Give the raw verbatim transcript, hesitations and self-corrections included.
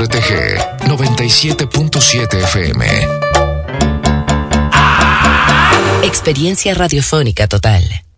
R T G noventa y siete punto siete F M. Experiencia radiofónica total.